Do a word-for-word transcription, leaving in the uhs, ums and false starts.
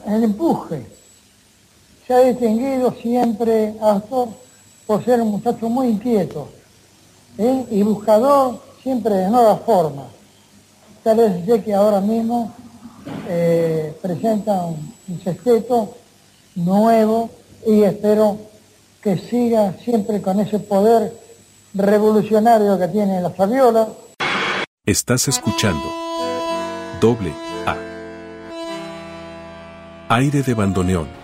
en el empuje. Se ha distinguido siempre Astor por ser un muchacho muy inquieto, ¿eh? y buscador siempre de nuevas formas. Tal vez sé que ahora mismo eh, presenta un, un sexteto nuevo y espero que siga siempre con ese poder revolucionario que tiene la Fabiola. Estás escuchando Doble A. Aire de bandoneón.